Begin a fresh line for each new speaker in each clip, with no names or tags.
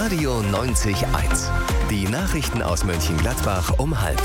Radio 90.1. Die Nachrichten aus Mönchengladbach um 12:30.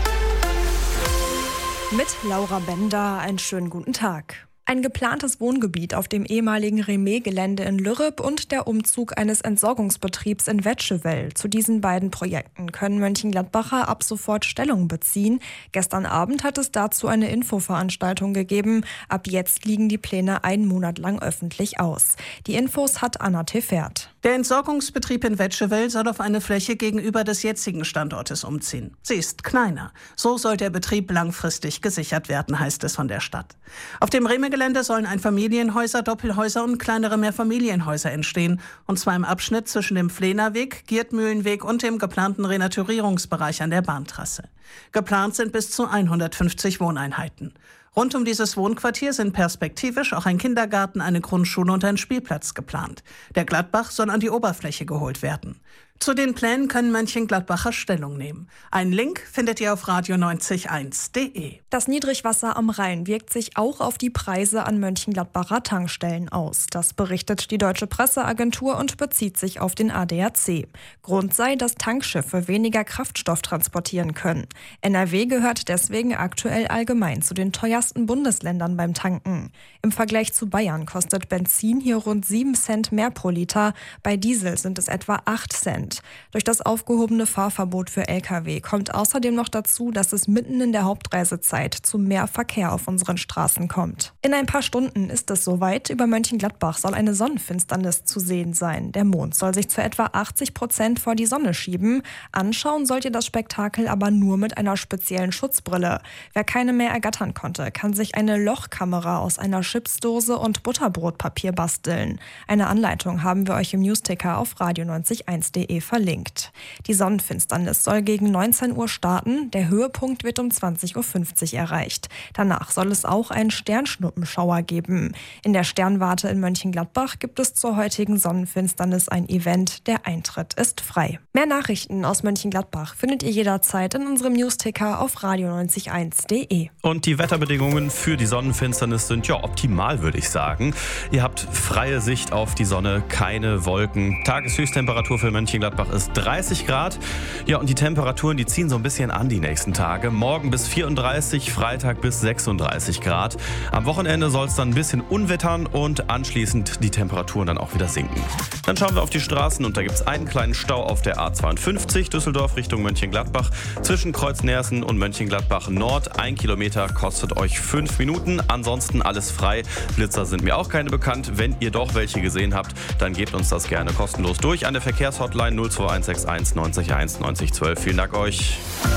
Mit Laura Bender, einen schönen guten Tag. Ein geplantes Wohngebiet auf dem ehemaligen Remet-Gelände in Lürrep und der Umzug eines Entsorgungsbetriebs in Wetschewell. Zu diesen beiden Projekten können Mönchengladbacher ab sofort Stellung beziehen. Gestern Abend hat es dazu eine Infoveranstaltung gegeben. Ab jetzt liegen die Pläne einen Monat lang öffentlich aus. Die Infos hat Anna Tefert.
Der Entsorgungsbetrieb in Wetschewell soll auf eine Fläche gegenüber des jetzigen Standortes umziehen. Sie ist kleiner. So soll der Betrieb langfristig gesichert werden, heißt es von der Stadt. Auf dem Remet-Gelände sollen Einfamilienhäuser, Doppelhäuser und kleinere Mehrfamilienhäuser entstehen. Und zwar im Abschnitt zwischen dem Flehnerweg, Giertmühlenweg und dem geplanten Renaturierungsbereich an der Bahntrasse. Geplant sind bis zu 150 Wohneinheiten. Rund um dieses Wohnquartier sind perspektivisch auch ein Kindergarten, eine Grundschule und ein Spielplatz geplant. Der Gladbach soll an die Oberfläche geholt werden. Zu den Plänen können Mönchengladbacher Stellung nehmen. Einen Link findet ihr auf radio90.1.de.
Das Niedrigwasser am Rhein wirkt sich auch auf die Preise an Mönchengladbacher Tankstellen aus. Das berichtet die Deutsche Presseagentur und bezieht sich auf den ADAC. Grund sei, dass Tankschiffe weniger Kraftstoff transportieren können. NRW gehört deswegen aktuell allgemein zu den teuersten Bundesländern beim Tanken. Im Vergleich zu Bayern kostet Benzin hier rund 7 Cent mehr pro Liter. Bei Diesel sind es etwa 8 Cent. Durch das aufgehobene Fahrverbot für Lkw kommt außerdem noch dazu, dass es mitten in der Hauptreisezeit zu mehr Verkehr auf unseren Straßen kommt. In ein paar Stunden ist es soweit. Über Mönchengladbach soll eine Sonnenfinsternis zu sehen sein. Der Mond soll sich zu etwa 80% vor die Sonne schieben. Anschauen sollt ihr das Spektakel aber nur mit einer speziellen Schutzbrille. Wer keine mehr ergattern konnte, kann sich eine Lochkamera aus einer Chipsdose und Butterbrotpapier basteln. Eine Anleitung haben wir euch im Newsticker auf radio90.1.de verlinkt. Die Sonnenfinsternis soll gegen 19 Uhr starten. Der Höhepunkt wird um 20.50 Uhr erreicht. Danach soll es auch einen Sternschnuppenschauer geben. In der Sternwarte in Mönchengladbach gibt es zur heutigen Sonnenfinsternis ein Event. Der Eintritt ist frei. Mehr Nachrichten aus Mönchengladbach findet ihr jederzeit in unserem Newsticker auf radio90.1.de.
Und die Wetterbedingungen für die Sonnenfinsternis sind ja optimal, würde ich sagen. Ihr habt freie Sicht auf die Sonne, keine Wolken. Tageshöchsttemperatur für Mönchengladbach ist 30 Grad. Ja, und die Temperaturen, die ziehen so ein bisschen an die nächsten Tage. Morgen bis 34, Freitag bis 36 Grad. Am Wochenende soll es dann ein bisschen unwettern und anschließend die Temperaturen dann auch wieder sinken. Dann schauen wir auf die Straßen und da gibt es einen kleinen Stau auf der A52 Düsseldorf Richtung Mönchengladbach. Zwischen Kreuz-Nersen und Mönchengladbach Nord. 1 Kilometer kostet euch 5 Minuten. Ansonsten alles frei. Blitzer sind mir auch keine bekannt. Wenn ihr doch welche gesehen habt, dann gebt uns das gerne kostenlos durch an der Verkehrshotline 02161 90 1 90 12. Vielen Dank euch.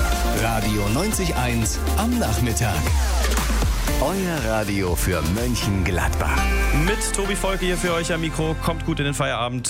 Radio 90.1 am Nachmittag. Euer Radio für Mönchengladbach.
Mit Tobi Volke hier für euch am Mikro. Kommt gut in den Feierabend.